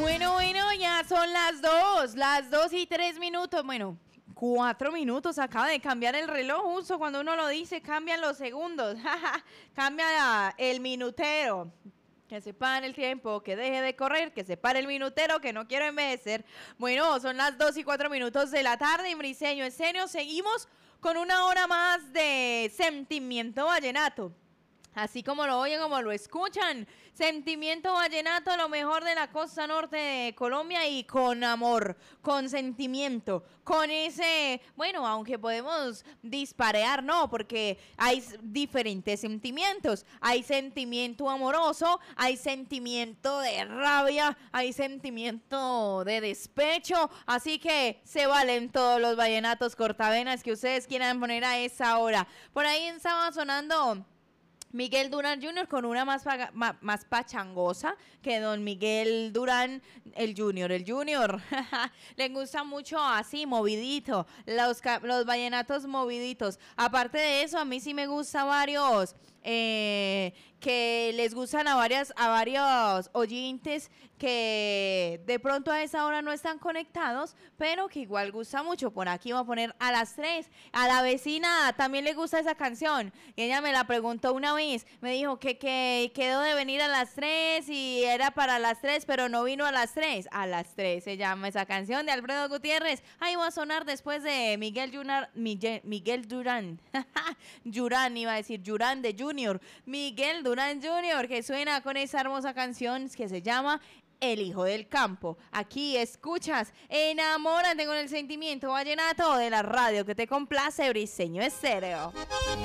Bueno, ya son las 2:03. Bueno, 4 minutos, acaba de cambiar el reloj, justo cuando uno lo dice, cambian los segundos, cambia el minutero. Que se pare el tiempo, que deje de correr, que se pare el minutero, que no quiero envejecer. Bueno, son las 2:04 de la tarde, Briseño, en serio, seguimos con una hora más de sentimiento vallenato. Así como lo oyen, como lo escuchan, sentimiento vallenato, lo mejor de la costa norte de Colombia y con amor, con sentimiento, con ese, bueno, aunque podemos disparear, no, porque hay diferentes sentimientos, hay sentimiento amoroso, hay sentimiento de rabia, hay sentimiento de despecho, así que se valen todos los vallenatos cortavenas que ustedes quieran poner a esa hora. Por ahí estaba sonando Miguel Durán Jr. con una más pachangosa que don Miguel Durán, el Junior. Le gusta mucho así, movidito, los vallenatos moviditos. Aparte de eso, a mí sí me gusta varios, que les gustan a varios oyentes que de pronto a esa hora no están conectados, pero que igual gusta mucho. Por aquí voy a poner a las 3. A la vecina también le gusta esa canción. Y ella me la preguntó una vez. Me dijo que quedó de venir a las 3 y era para las 3, pero no vino a las 3. A las 3 se llama esa canción de Alfredo Gutiérrez. Ahí va a sonar después de Miguel Durán. Durán, iba a decir Durán de Junior. Miguel Durán Jr., que suena con esa hermosa canción que se llama El Hijo del Campo. Aquí escuchas Enamórate con el sentimiento vallenato de la radio que te complace, Briseño Estéreo.